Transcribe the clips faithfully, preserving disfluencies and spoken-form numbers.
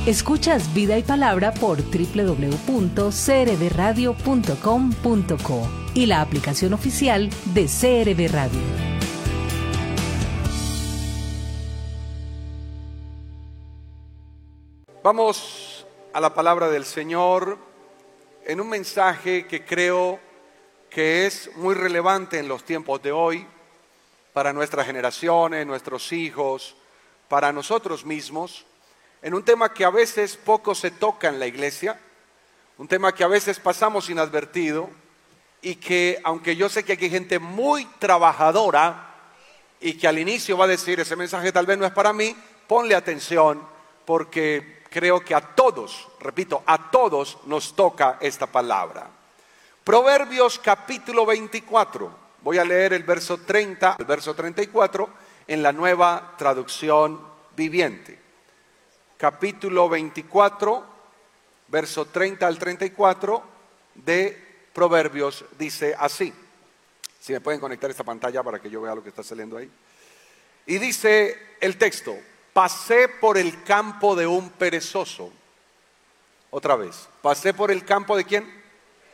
Escuchas Vida y Palabra por doble u doble u doble u punto c r b radio punto com punto co y la aplicación oficial de C R B Radio. Vamos a la palabra del Señor en un mensaje que creo que es muy relevante en los tiempos de hoy para nuestras generaciones, nuestros hijos, para nosotros mismos, en un tema que a veces poco se toca en la iglesia, un tema que a veces pasamos inadvertido y que, aunque yo sé que aquí hay gente muy trabajadora y que al inicio va a decir, ese mensaje tal vez no es para mí, ponle atención porque creo que a todos, repito, a todos nos toca esta palabra. Proverbios capítulo veinticuatro, voy a leer el verso treinta, el verso treinta y cuatro en la Nueva Traducción Viviente. Capítulo veinticuatro, verso treinta al treinta y cuatro de Proverbios dice así. Si me pueden conectar esta pantalla para que yo vea lo que está saliendo ahí. Y dice el texto: pasé por el campo de un perezoso. Otra vez, pasé por el campo de ¿quién?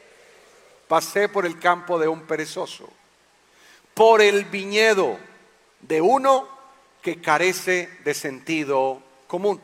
Pasé por el campo de un perezoso, por el viñedo de uno que carece de sentido común.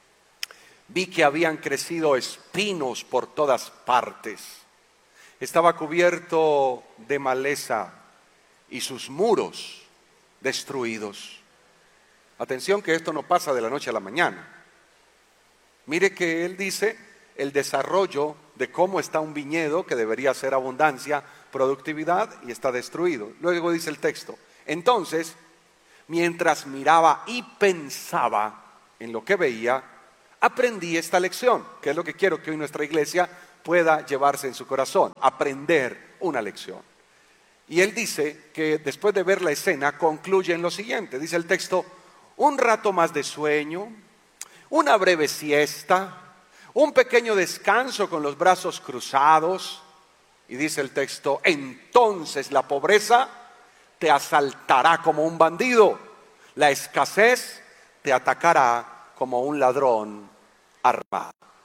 Vi que habían crecido espinos por todas partes. Estaba cubierto de maleza y sus muros destruidos. Atención que esto no pasa de la noche a la mañana. Mire que él dice el desarrollo de cómo está un viñedo que debería ser abundancia, productividad, y está destruido. Luego dice el texto: entonces, mientras miraba y pensaba en lo que veía, aprendí esta lección, que es lo que quiero que hoy nuestra iglesia pueda llevarse en su corazón, aprender una lección. Y él dice que después de ver la escena concluye en lo siguiente, dice el texto: un rato más de sueño, una breve siesta, un pequeño descanso con los brazos cruzados, y dice el texto: entonces la pobreza te asaltará como un bandido, la escasez te atacará como un ladrón armado.